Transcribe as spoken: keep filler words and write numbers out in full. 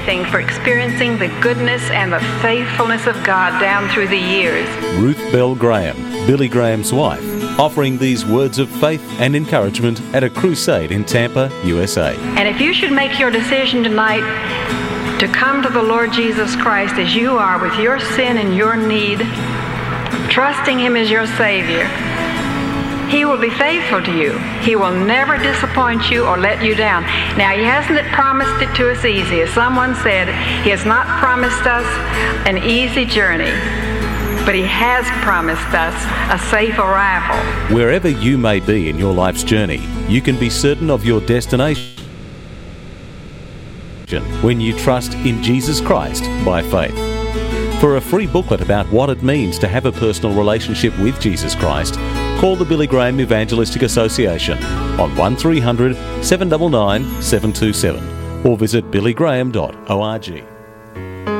anything for experiencing the goodness and the faithfulness of God down through the years. Ruth Bell Graham, Billy Graham's wife, offering these words of faith and encouragement at a crusade in Tampa, U S A. And if you should make your decision tonight to come to the Lord Jesus Christ as you are with your sin and your need, trusting Him as your Savior, He will be faithful to you. He will never disappoint you or let you down. Now, He hasn't promised it to us easy. As someone said, He has not promised us an easy journey, but He has promised us a safe arrival. Wherever you may be in your life's journey, you can be certain of your destination when you trust in Jesus Christ by faith. For a free booklet about what it means to have a personal relationship with Jesus Christ, call the Billy Graham Evangelistic Association on one three hundred, seven nine nine, seven two seven or visit billy graham dot org.